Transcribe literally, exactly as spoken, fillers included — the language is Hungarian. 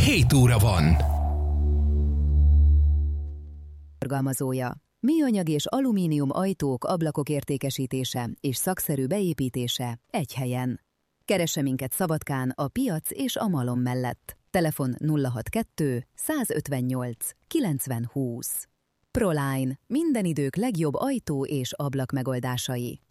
hét óra van. Forgalmazója. Műanyag és alumínium ajtók, ablakok értékesítése és szakszerű beépítése egy helyen. Keresse minket Szabadkán a Piac és a Malom mellett. Telefon nulla hatvankettő százötvennyolc kilencven húsz. Proline. Minden idők legjobb ajtó és ablak megoldásai.